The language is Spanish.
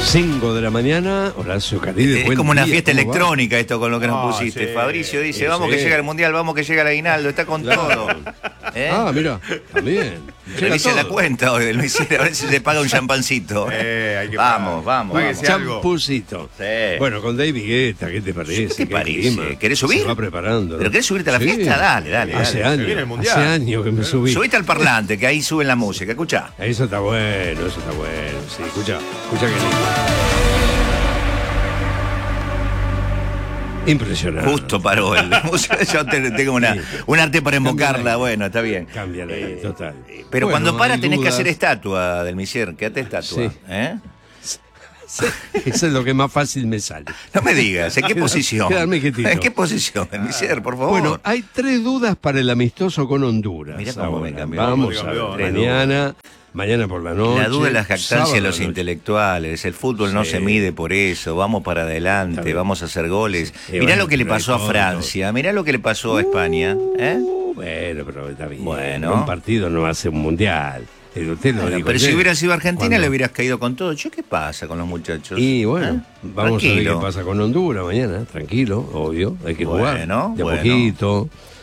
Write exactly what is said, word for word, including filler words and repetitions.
cinco de la mañana, Horacio Caride. Es como una fiesta electrónica va? Esto con lo que nos ah, pusiste. Sí, Fabricio dice, sí, vamos sí. que llega el Mundial, vamos que llega el aguinaldo, está con claro. todo. ¿Eh? Ah, mira, también. Pero dice la cuenta hoy del Luisito, a ver si se paga un champancito. Eh, hay que vamos, vamos. vamos. Champucito. Sí. Bueno, con David Guetta, ¿qué te parece? ¿Qué te ¿Qué parece? Clima? ¿Querés subir? Se va preparando. ¿No? ¿Pero querés subirte a la sí. fiesta? Dale, dale. Hace dale. años, hace años que me subí. Subiste al parlante, que ahí suben la música, escuchá. Eso está bueno, eso está bueno. Sí, escuchá, escuchá que lindo. Impresionante. Justo paró el yo tengo una, sí. un arte para invocarla, bueno, está bien. Cámbiala, eh, total. Pero bueno, cuando para tenés dudas. que hacer estatua del Misier, quédate estatua, sí. ¿eh? Sí. Eso es lo que más fácil me sale. No me digas, ¿en qué posición? Quedarme quietito. ¿En qué posición, del Misier, por favor? Bueno, hay tres dudas para el amistoso con Honduras. Mira cómo ahora. me cambió. Vamos a ver, mañana... Mañana por la noche. La duda de la jactancia de los intelectuales. El fútbol sí. no se mide por eso. Vamos para adelante, vamos a hacer goles. Sí. Mirá lo que le pasó a Francia, mirá lo que le pasó a España. ¿eh? Uh, bueno, pero está bien. Bueno. Un partido no hace un mundial. Usted lo bueno, dijo pero ayer. si hubiera sido Argentina ¿Cuándo? le hubieras caído con todo. ¿Qué pasa con los muchachos? Y bueno, ¿Eh? vamos Tranquilo. a ver qué pasa con Honduras mañana. Tranquilo, obvio. Hay que bueno, jugar de bueno. poquito.